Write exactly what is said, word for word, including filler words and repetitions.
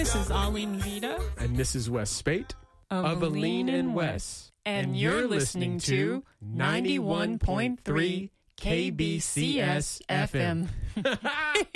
This is Arlene Vita. And this is Wes Spate of, of Aline and Wes. And you're listening to ninety-one point three K B C S F M.